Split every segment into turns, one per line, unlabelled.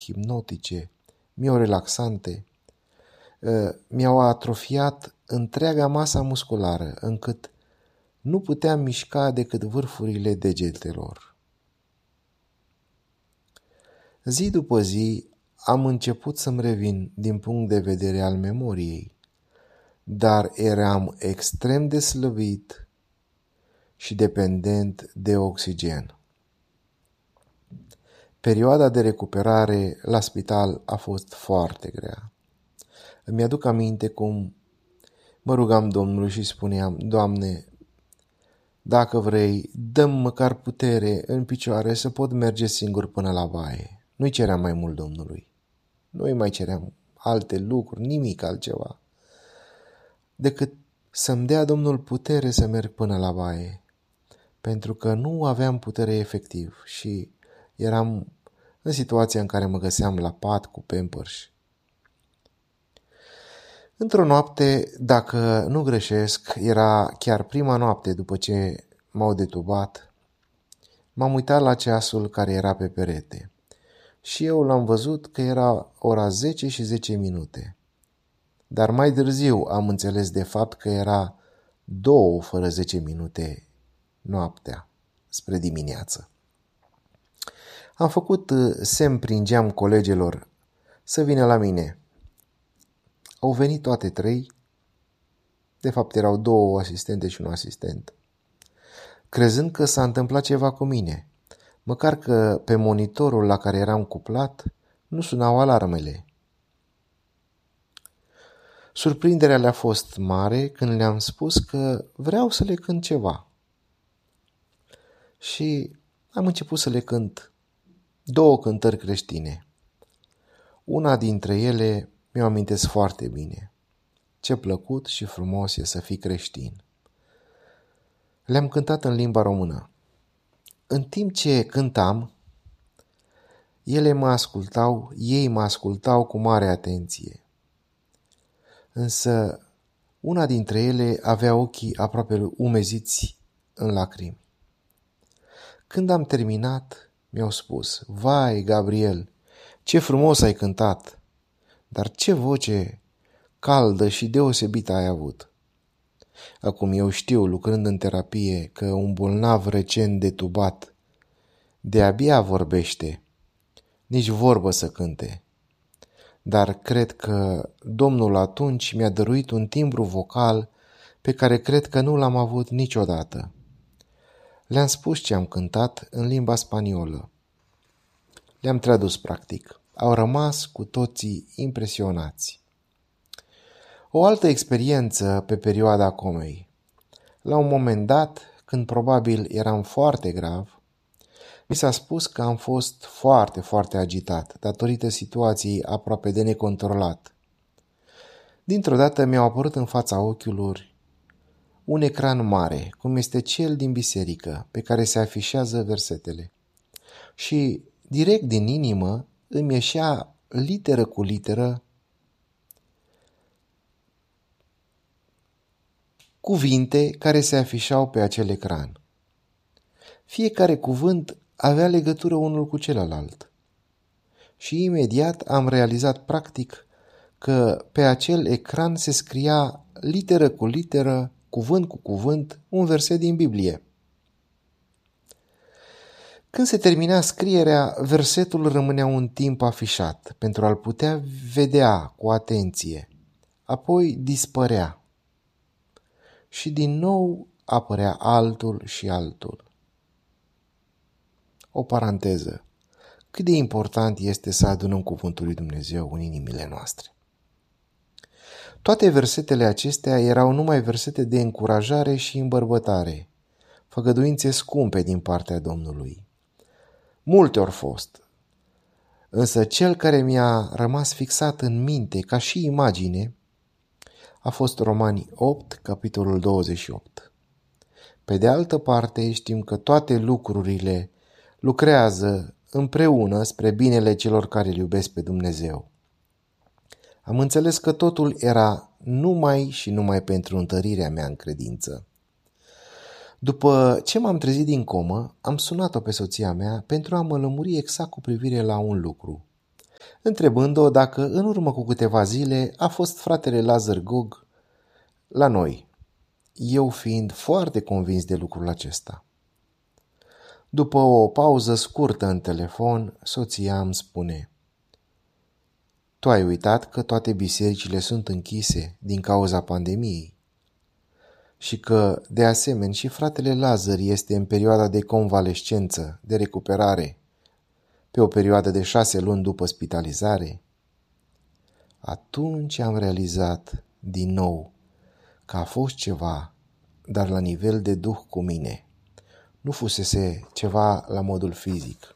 hipnotice, miorelaxante, mi-au atrofiat întreaga masa musculară, încât nu puteam mișca decât vârfurile degetelor. Zi după zi am început să-mi revin din punct de vedere al memoriei, dar eram extrem de slăbit și dependent de oxigen. Perioada de recuperare la spital a fost foarte grea. Îmi aduc aminte cum mă rugam Domnului și spuneam: Doamne, dacă vrei, dă-mi măcar putere în picioare să pot merge singur până la baie. Nu-i ceream mai mult Domnului. Nu-i mai ceream alte lucruri, nimic altceva, decât să-mi dea Domnul putere să merg până la baie. Pentru că nu aveam putere efectiv și eram în situația în care mă găseam la pat cu Pampers. Într-o noapte, dacă nu greșesc, era chiar prima noapte după ce m-au detubat, m-am uitat la ceasul care era pe perete și eu l-am văzut că era ora 10 și 10 minute. Dar mai târziu am înțeles de fapt că era 2 fără 10 minute noaptea spre dimineață. Am făcut semn prin geam colegilor să vină la mine. Au venit toate 3, de fapt erau 2 asistente și un asistent, crezând că s-a întâmplat ceva cu mine, măcar că pe monitorul la care eram cuplat nu sunau alarmele. Surprinderea le-a fost mare când le-am spus că vreau să le cânt ceva. Și am început să le cânt 2 cântări creștine. Una dintre ele mi-o amintesc foarte bine. Ce plăcut și frumos e să fii creștin. Le-am cântat în limba română. În timp ce cântam, ei mă ascultau cu mare atenție. Însă una dintre ele avea ochii aproape umeziți în lacrimi. Când am terminat, mi-au spus: Vai, Gabriel, ce frumos ai cântat, dar ce voce caldă și deosebită ai avut. Acum eu știu, lucrând în terapie, că un bolnav recent detubat de-abia vorbește, nici vorbă să cânte. Dar cred că Domnul atunci mi-a dăruit un timbru vocal pe care cred că nu l-am avut niciodată. Le-am spus ce am cântat în limba spaniolă. Le-am tradus practic. Au rămas cu toții impresionați. O altă experiență pe perioada comei. La un moment dat, când probabil eram foarte grav, mi s-a spus că am fost foarte, foarte agitat, datorită situației aproape de necontrolat. Dintr-o dată mi-au apărut în fața ochilor un ecran mare, cum este cel din biserică, pe care se afișează versetele. Și direct din inimă îmi ieșea literă cu literă cuvinte care se afișau pe acel ecran. Fiecare cuvânt avea legătură unul cu celălalt. Și imediat am realizat practic că pe acel ecran se scria literă cu literă, cuvânt cu cuvânt, un verset din Biblie. Când se termina scrierea, versetul rămânea un timp afișat pentru a-l putea vedea cu atenție. Apoi dispărea. Și din nou apărea altul și altul. O paranteză. Cât de important este să adunăm cuvântul lui Dumnezeu în inimile noastre. Toate versetele acestea erau numai versete de încurajare și îmbărbătare, făgăduințe scumpe din partea Domnului. Multe ori fost, însă cel care mi-a rămas fixat în minte ca și imagine a fost Romani 8, capitolul 28. Pe de altă parte, știm că toate lucrurile lucrează împreună spre binele celor care îl iubesc pe Dumnezeu. Am înțeles că totul era numai și numai pentru întărirea mea în credință. După ce m-am trezit din comă, am sunat-o pe soția mea pentru a mă lămuri exact cu privire la un lucru. întrebând-o dacă în urmă cu câteva zile a fost fratele Lazar Gog la noi, eu fiind foarte convins de lucrul acesta. După o pauză scurtă în telefon, soția îmi spune: tu ai uitat că toate bisericile sunt închise din cauza pandemiei și că, de asemenea, și fratele Lazar este în perioada de convalescență, de recuperare, pe o perioadă de 6 luni după spitalizare? Atunci am realizat din nou că a fost ceva, dar la nivel de duh cu mine. Nu fusese ceva la modul fizic.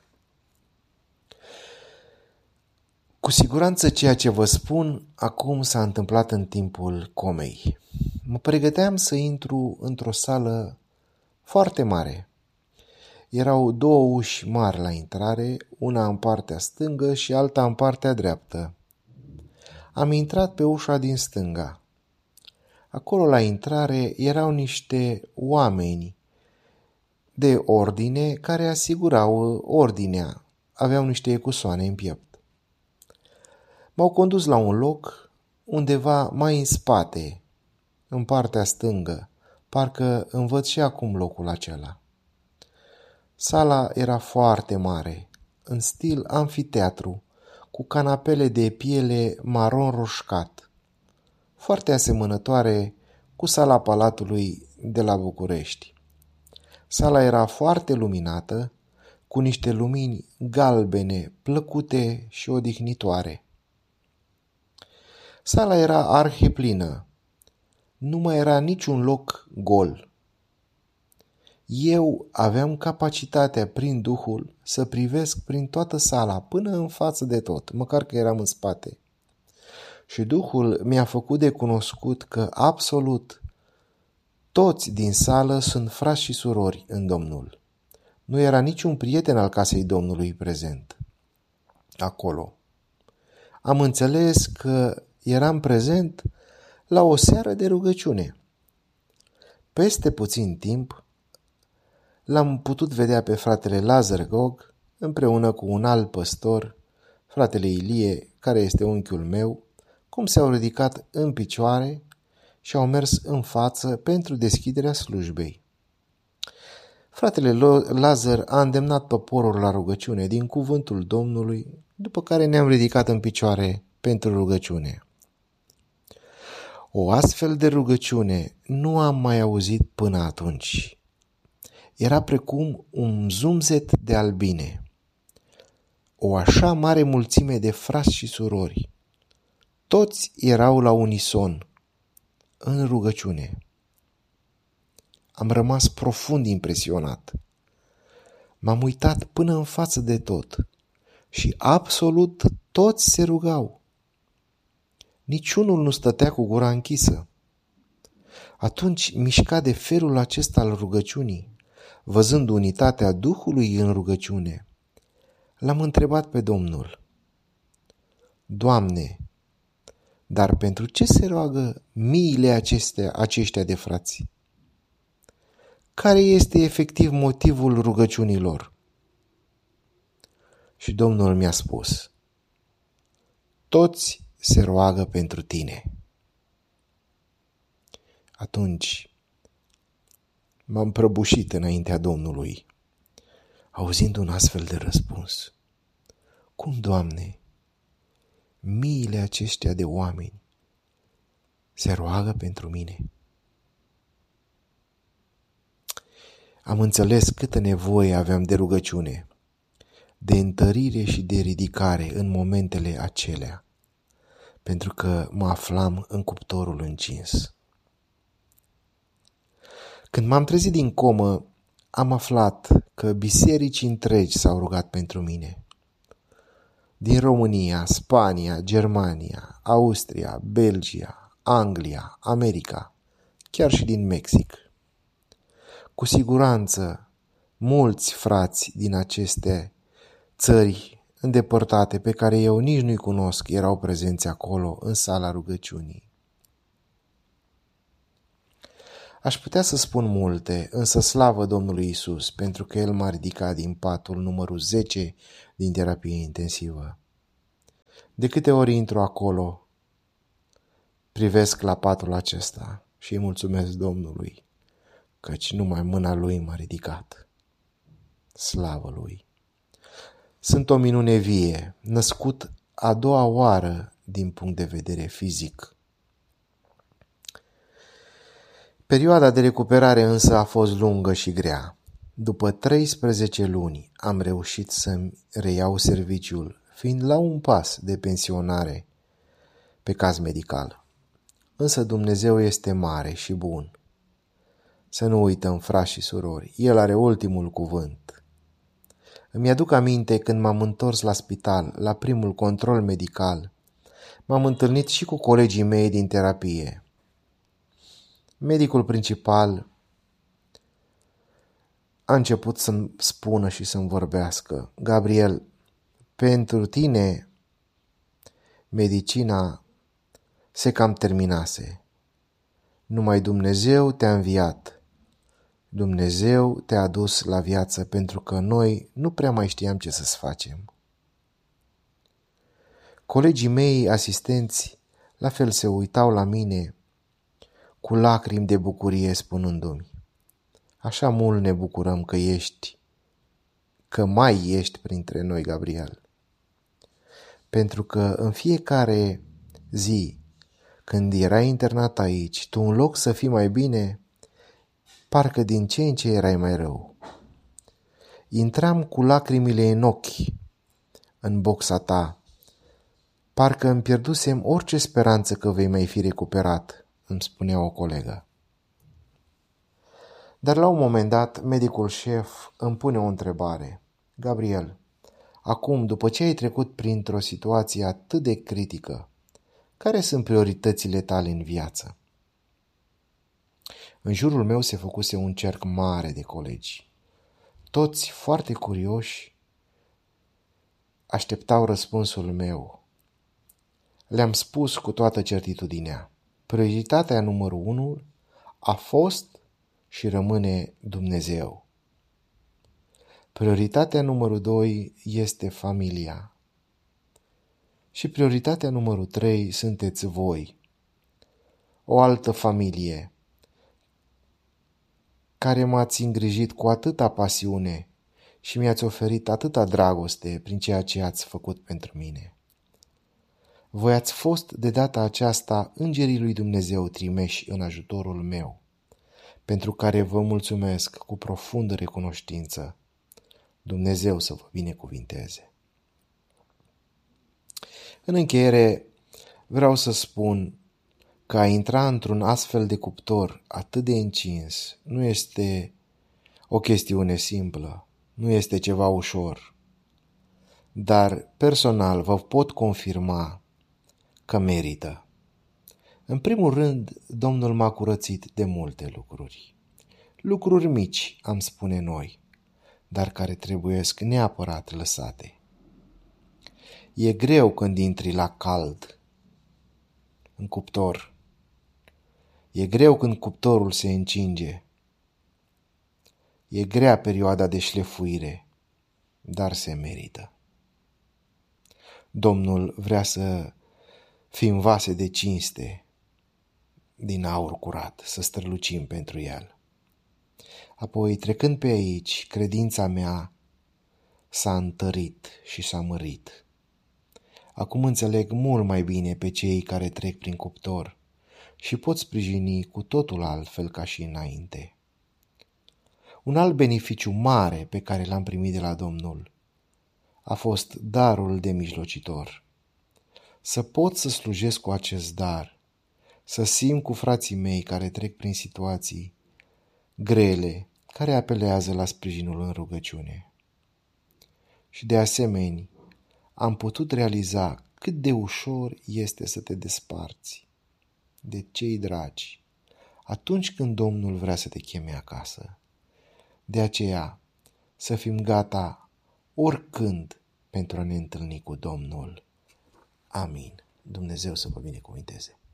Cu siguranță ceea ce vă spun acum s-a întâmplat în timpul comei. Mă pregăteam să intru într-o sală foarte mare. Erau 2 uși mari la intrare, una în partea stângă și alta în partea dreaptă. Am intrat pe ușa din stânga. Acolo la intrare erau niște oameni de ordine care asigurau ordinea. Aveau niște ecusoane în piept. M-au condus la un loc undeva mai în spate, în partea stângă, parcă îmi văd și acum locul acela. Sala era foarte mare, în stil amfiteatru, cu canapele de piele maron roșcat, foarte asemănătoare cu sala Palatului de la București. Sala era foarte luminată, cu niște lumini galbene, plăcute și odihnitoare. Sala era arhiplină. Nu mai era niciun loc gol. Eu aveam capacitatea prin Duhul să privesc prin toată sala, până în față de tot, măcar că eram în spate. Și Duhul mi-a făcut de cunoscut că absolut toți din sală sunt frați și surori în Domnul. Nu era niciun prieten al casei Domnului prezent acolo. Am înțeles că eram prezent la o seară de rugăciune. Peste puțin timp l-am putut vedea pe fratele Lazar Gog împreună cu un alt păstor, fratele Ilie, care este unchiul meu, cum s-au ridicat în picioare și au mers în față pentru deschiderea slujbei. Fratele Lazar a îndemnat poporul la rugăciune din cuvântul Domnului, după care ne-am ridicat în picioare pentru rugăciune. O astfel de rugăciune nu am mai auzit până atunci. Era precum un zumzet de albine. O așa mare mulțime de frați și surori. Toți erau la unison, în rugăciune. Am rămas profund impresionat. M-am uitat până în față de tot și absolut toți se rugau. Niciunul nu stătea cu gura închisă. Atunci, mișcat de felul acesta al rugăciunii, văzând unitatea Duhului în rugăciune, l-am întrebat pe Domnul: Doamne, dar pentru ce se roagă miile aceștia de frați? Care este efectiv motivul rugăciunilor? Și Domnul mi-a spus: toți se roagă pentru tine. Atunci m-am prăbușit înaintea Domnului, auzind un astfel de răspuns. Cum, Doamne, miile aceștia de oameni se roagă pentru mine? Am înțeles câtă nevoie aveam de rugăciune, de întărire și de ridicare în momentele acelea, pentru că mă aflam în cuptorul încins. Când m-am trezit din comă, am aflat că biserici întregi s-au rugat pentru mine. Din România, Spania, Germania, Austria, Belgia, Anglia, America, chiar și din Mexic. Cu siguranță, mulți frați din aceste țări îndepărtate, pe care eu nici nu-i cunosc, erau prezenți acolo, în sala rugăciunii. Aș putea să spun multe, însă slavă Domnului Isus, pentru că El m-a ridicat din patul numărul 10 din terapie intensivă. De câte ori intru acolo, privesc la patul acesta și îi mulțumesc Domnului, căci numai mâna Lui m-a ridicat. Slavă Lui! Sunt o minune vie, născut a doua oară din punct de vedere fizic. Perioada de recuperare însă a fost lungă și grea. După 13 luni am reușit să-mi reiau serviciul, fiind la un pas de pensionare pe caz medical. Însă Dumnezeu este mare și bun. Să nu uităm, frați și surori, El are ultimul cuvânt. Îmi aduc aminte când m-am întors la spital, la primul control medical, m-am întâlnit și cu colegii mei din terapie. Medicul principal a început să-mi spună și să-mi vorbească: Gabriel, pentru tine medicina se cam terminase. Numai Dumnezeu te-a înviat. Dumnezeu te-a adus la viață pentru că noi nu prea mai știam ce să-ți facem. Colegii mei asistenți la fel se uitau la mine cu lacrimi de bucurie spunându-mi: așa mult ne bucurăm că mai ești printre noi, Gabriel. Pentru că în fiecare zi, când erai internat aici, tu în loc să fii mai bine, parcă din ce în ce erai mai rău. Intram cu lacrimile în ochi în boxa ta, parcă îmi pierdusem orice speranță că vei mai fi recuperat, îmi spunea o colegă. Dar la un moment dat, medicul șef îmi pune o întrebare: Gabriel, acum, după ce ai trecut printr-o situație atât de critică, care sunt prioritățile tale în viață? În jurul meu se făcuse un cerc mare de colegi. Toți foarte curioși așteptau răspunsul meu. Le-am spus cu toată certitudinea: prioritatea numărul 1 a fost și rămâne Dumnezeu. Prioritatea numărul 2 este familia. Și prioritatea numărul 3 sunteți voi, o altă familie, care m-ați îngrijit cu atâta pasiune și mi-ați oferit atâta dragoste prin ceea ce ați făcut pentru mine. Voi ați fost de data aceasta îngerii lui Dumnezeu trimeși în ajutorul meu, pentru care vă mulțumesc cu profundă recunoștință. Dumnezeu să vă binecuvinteze. În încheiere, vreau să spun că a intra într-un astfel de cuptor atât de încins nu este o chestiune simplă, nu este ceva ușor, dar personal vă pot confirma că merită. În primul rând, Domnul m-a curățit de multe lucruri. Lucruri mici, am spune noi, dar care trebuiesc neapărat lăsate. E greu când intri la cald în cuptor. E greu când cuptorul se încinge. E grea perioada de șlefuire, dar se merită. Domnul vrea să fim vase de cinste din aur curat, să strălucim pentru El. Apoi, trecând pe aici, credința mea s-a întărit și s-a mărit. Acum înțeleg mult mai bine pe cei care trec prin cuptor și pot sprijini cu totul altfel ca și înainte. Un alt beneficiu mare pe care l-am primit de la Domnul a fost darul de mijlocitor. Să pot să slujesc cu acest dar, să simt cu frații mei care trec prin situații grele, care apelează la sprijinul în rugăciune. Și de asemenea, am putut realiza cât de ușor este să te desparți de cei dragi atunci când Domnul vrea să te cheme acasă. De aceea, să fim gata oricând pentru a ne întâlni cu Domnul. Amin. Dumnezeu să vă binecuvinteze.